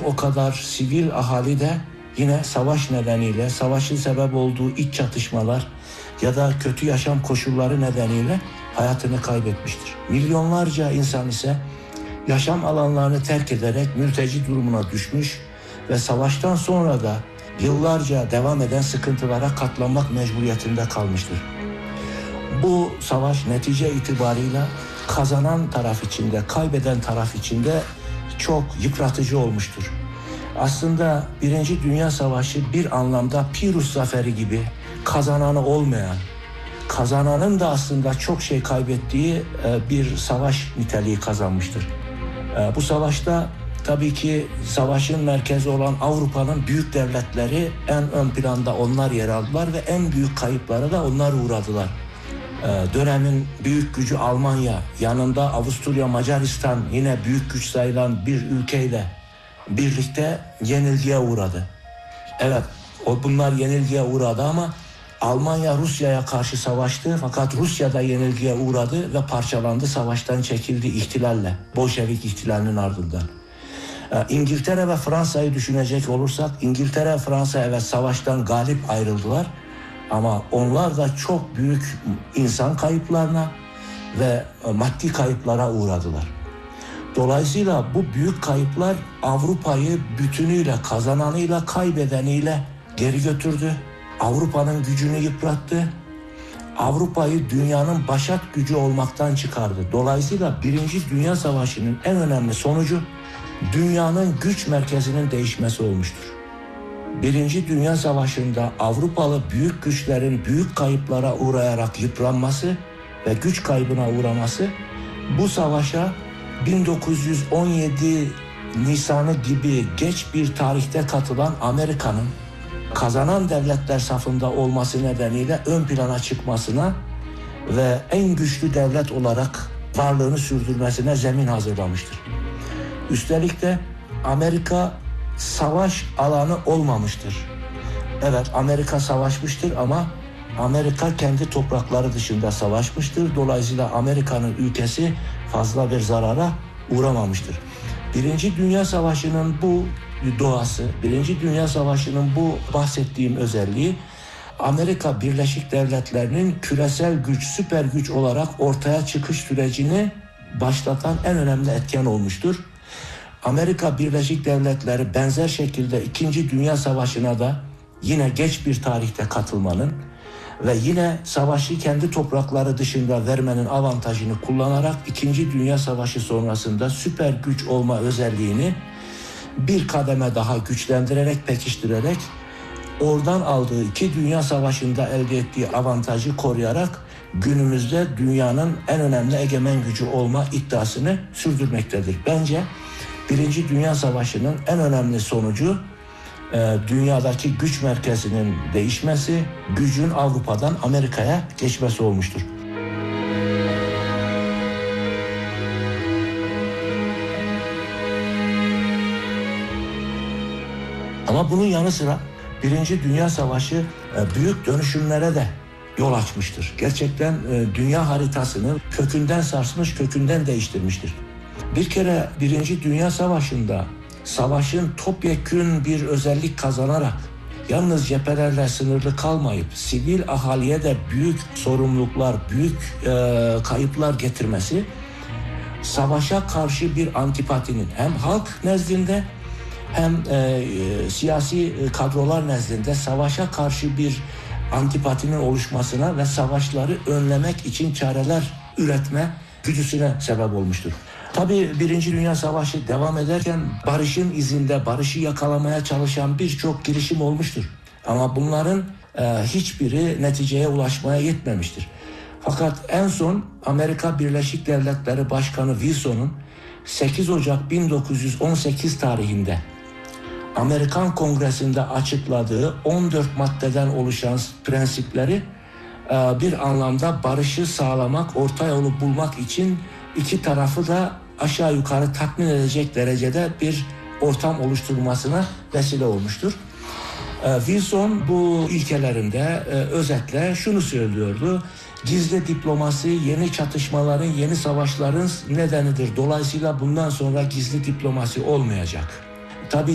o kadar sivil ahali de yine savaş nedeniyle, savaşın sebep olduğu iç çatışmalar ya da kötü yaşam koşulları nedeniyle hayatını kaybetmiştir. Milyonlarca insan ise yaşam alanlarını terk ederek mülteci durumuna düşmüş ve savaştan sonra da yıllarca devam eden sıkıntılara katlanmak mecburiyetinde kalmıştır. Bu savaş netice itibarıyla kazanan taraf içinde, kaybeden taraf içinde çok yıpratıcı olmuştur. Aslında Birinci Dünya Savaşı bir anlamda Pirus Zaferi gibi kazananı olmayan, kazananın da aslında çok şey kaybettiği bir savaş niteliği kazanmıştır. Bu savaşta tabii ki savaşın merkezi olan Avrupa'nın büyük devletleri en ön planda onlar yer aldılar ve en büyük kayıplara da onlar uğradılar. Dönemin büyük gücü Almanya, yanında Avusturya, Macaristan yine büyük güç sayılan bir ülkeyle birlikte yenilgiye uğradı. Evet, bunlar yenilgiye uğradı ama Almanya Rusya'ya karşı savaştı fakat Rusya da yenilgiye uğradı ve parçalandı, savaştan çekildi ihtilalle, Bolşevik ihtilalinin ardından. İngiltere ve Fransa'yı düşünecek olursak, İngiltere ve Fransa evet savaştan galip ayrıldılar ama onlar da çok büyük insan kayıplarına ve maddi kayıplara uğradılar. Dolayısıyla bu büyük kayıplar Avrupa'yı bütünüyle, kazananıyla, kaybedeniyle geri götürdü. Avrupa'nın gücünü yıprattı. Avrupa'yı dünyanın başat gücü olmaktan çıkardı. Dolayısıyla Birinci Dünya Savaşı'nın en önemli sonucu dünyanın güç merkezinin değişmesi olmuştur. Birinci Dünya Savaşı'nda Avrupalı büyük güçlerin büyük kayıplara uğrayarak yıpranması ve güç kaybına uğraması bu savaşa 1917 Nisan'ı gibi geç bir tarihte katılan Amerika'nın kazanan devletler safında olması nedeniyle ön plana çıkmasına ve en güçlü devlet olarak varlığını sürdürmesine zemin hazırlamıştır. Üstelik de Amerika savaş alanı olmamıştır. Evet, Amerika savaşmıştır ama Amerika kendi toprakları dışında savaşmıştır. Dolayısıyla Amerika'nın ülkesi fazla bir zarara uğramamıştır. Birinci Dünya Savaşı'nın bu doğası, Birinci Dünya Savaşı'nın bu bahsettiğim özelliği Amerika Birleşik Devletleri'nin küresel güç, süper güç olarak ortaya çıkış sürecini başlatan en önemli etken olmuştur. Amerika Birleşik Devletleri benzer şekilde İkinci Dünya Savaşı'na da yine geç bir tarihte katılmanın ve yine savaşı kendi toprakları dışında vermenin avantajını kullanarak İkinci Dünya Savaşı sonrasında süper güç olma özelliğini bir kademe daha güçlendirerek, pekiştirerek oradan aldığı iki Dünya Savaşı'nda elde ettiği avantajı koruyarak günümüzde dünyanın en önemli egemen gücü olma iddiasını sürdürmektedir. Bence Birinci Dünya Savaşı'nın en önemli sonucu dünyadaki güç merkezinin değişmesi, gücün Avrupa'dan Amerika'ya geçmesi olmuştur. Ama bunun yanı sıra Birinci Dünya Savaşı büyük dönüşümlere de yol açmıştır. Gerçekten dünya haritasını kökünden sarsmış, kökünden değiştirmiştir. Bir kere Birinci Dünya Savaşı'nda savaşın topyekün bir özellik kazanarak yalnız cephelerle sınırlı kalmayıp sivil ahaliye de büyük sorumluluklar, büyük kayıplar getirmesi savaşa karşı bir antipatinin hem halk nezdinde hem siyasi kadrolar nezdinde savaşa karşı bir antipatinin oluşmasına ve savaşları önlemek için çareler üretme güdüsüne sebep olmuştur. Tabii Birinci Dünya Savaşı devam ederken barışın izinde, barışı yakalamaya çalışan birçok girişim olmuştur. Ama bunların hiçbiri neticeye ulaşmaya yetmemiştir. Fakat en son Amerika Birleşik Devletleri Başkanı Wilson'un 8 Ocak 1918 tarihinde Amerikan Kongresi'nde açıkladığı 14 maddeden oluşan prensipleri bir anlamda barışı sağlamak, orta yolu bulmak için iki tarafı da aşağı yukarı tatmin edecek derecede bir ortam oluşturulmasına vesile olmuştur. Wilson bu ilkelerinde özetle şunu söylüyordu: gizli diplomasi yeni çatışmaların, yeni savaşların nedenidir. Dolayısıyla bundan sonra gizli diplomasi olmayacak.